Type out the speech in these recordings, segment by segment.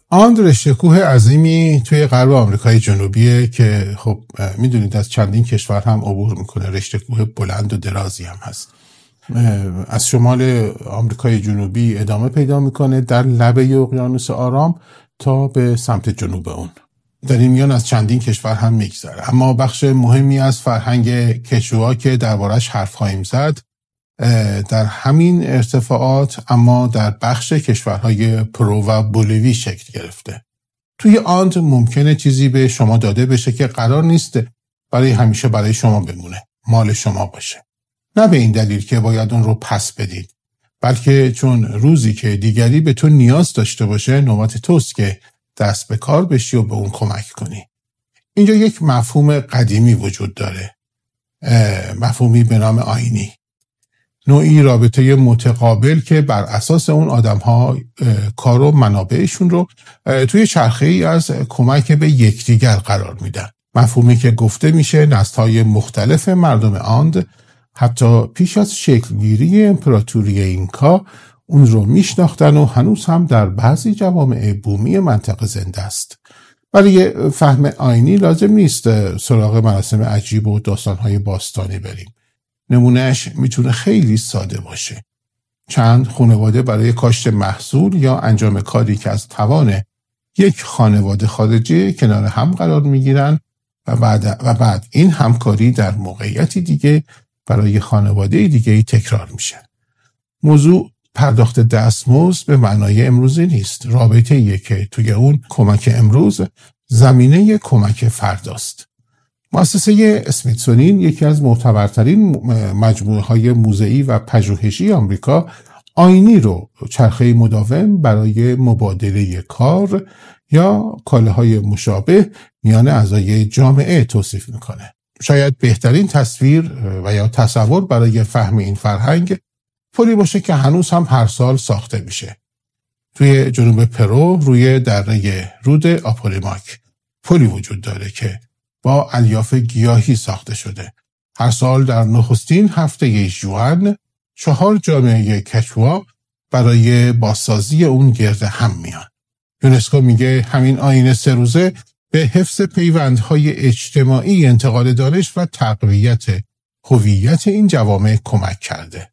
آند رشته کوه عظیمی توی غرب آمریکای جنوبیه که خب میدونید از چندین کشور هم عبور میکنه. رشته کوه بلند و درازی هم هست. از شمال آمریکای جنوبی ادامه پیدا میکنه در لبه اقیانوس آرام تا به سمت جنوب اون. در این میان از چندین کشور هم میگذره. اما بخش مهمی از فرهنگ کشوا که دربارش حرف خواهیم زد در همین ارتفاعات اما در بخش کشورهای پرو و بولیوی شکل گرفته. توی آند ممکنه چیزی به شما داده بشه که قرار نیست برای همیشه برای شما بمونه، مال شما باشه. نه به این دلیل که باید اون رو پس بدید، بلکه چون روزی که دیگری به تو نیاز داشته باشه نوبت توست که دست به کار بشی و به اون کمک کنی. اینجا یک مفهوم قدیمی وجود داره، مفهومی به نام آینی، نوعی رابطه متقابل که بر اساس اون آدم‌ها کار و منابعشون رو توی چرخه‌ای از کمک به یکدیگر قرار میدن. مفهومی که گفته میشه نسل‌های مختلف مردم آند حتی پیش از شکلگیری امپراتوری اینکا اون رو میشناختن و هنوز هم در بعضی جوامع بومی منطقه زنده است. برای فهم آینی لازم نیست سراغ مراسم عجیب و داستان‌های باستانی بریم. نمونهش میتونه خیلی ساده باشه. چند خانواده برای کاشت محصول یا انجام کاری که از توان یک خانواده خارجی کنار هم قرار میگیرن و بعد این همکاری در موقعیتی دیگه برای خانواده دیگه تکرار میشه. موضوع پرداخت دستمزد به معنای امروزی نیست. رابطه‌ایه که توی اون کمک امروز زمینه کمک فرداست. مؤسسه اسمیتسونین یکی از معتبرترین مجموعه‌های موزه‌ای و پژوهشی آمریکا آینی رو چرخه مداوم برای مبادله کار یا کالاهای مشابه میان اعضای جامعه توصیف میکنه. شاید بهترین تصویر و یا تصور برای فهم این فرهنگ پلی باشه که هنوز هم هر سال ساخته میشه. توی جنوب پرو روی دره رود آپولیماک پلی وجود داره که با الیاف گیاهی ساخته شده. هر سال در نخستین هفته ژوئن 4 جامعه کچوا برای بازسازی اون گرد هم میان. یونسکو میگه همین آیین 3 روزه به حفظ پیوندهای اجتماعی، انتقال دانش و تقویت هویت این جوامع کمک کرده.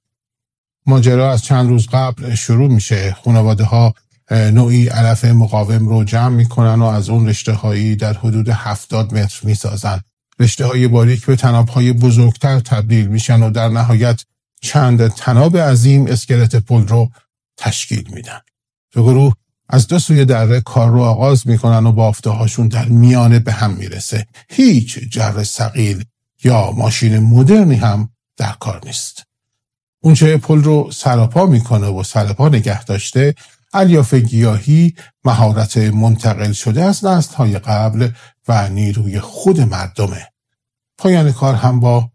ماجرا از چند روز قبل شروع میشه. خانواده ها نوعی علف مقاوم رو جمع میکنن و از اون رشته هایی در حدود 70 متر میسازن. رشته های باریک به تناب های بزرگتر تبدیل میشن و در نهایت چند تناب عظیم اسکلت پل رو تشکیل میدن. دو گروه از دو سوی دره کار رو آغاز میکنن و بافته هاشون در میانه به هم میرسه. هیچ جر ثقیل یا ماشین مدرنی هم در کار نیست. اون چه پل رو سراپا میکنه و سراپا نگه داشته الیاف گیاهی، مهارت منتقل شده از نسل‌های قبل و نیروی خود مردمه. پایان کار هم با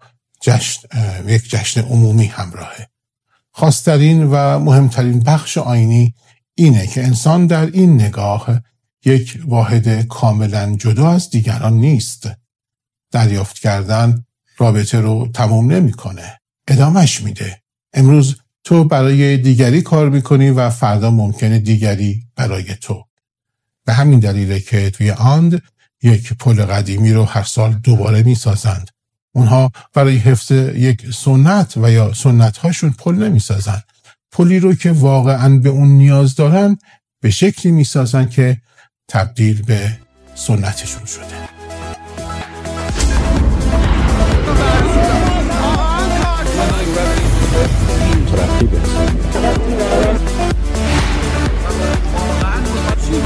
یک جشن عمومی همراهه. خاص‌ترین و مهمترین بخش آینی اینه که انسان در این نگاه یک واحد کاملا جدا از دیگران نیست. دریافت کردن رابطه رو تموم نمی‌کنه، ادامهش میده. امروز تو برای دیگری کار میکنی و فردا ممکنه دیگری برای تو. به همین دلیله که توی آند یک پل قدیمی رو هر سال دوباره میسازند. اونها برای حفظ یک سنت و یا سنت‌هاشون پل نمیسازن. پلی رو که واقعاً به اون نیاز دارن به شکلی میسازن که تبدیل به سنتشون شده.